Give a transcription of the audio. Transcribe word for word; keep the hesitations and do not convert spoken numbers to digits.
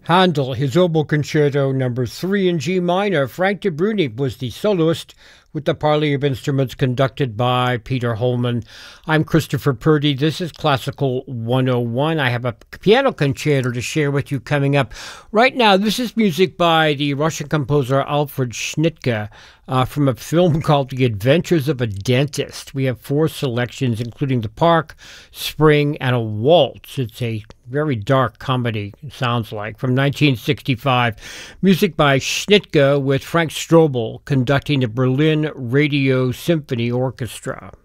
Handel, his Oboe Concerto number three in G minor. Frank de Bruni was the soloist with the parley of instruments conducted by Peter Holman. I'm Christopher Purdy. This is Classical one oh one. I have a piano concerto to share with you coming up. Right now, this is music by the Russian composer Alfred Schnittke uh, from a film called The Adventures of a Dentist. We have four selections, including The Park, Spring, and a Waltz. It's a very dark comedy, it sounds like, from nineteen sixty-five. Music by Schnittke with Frank Strobel conducting the Berlin Radio Symphony Orchestra.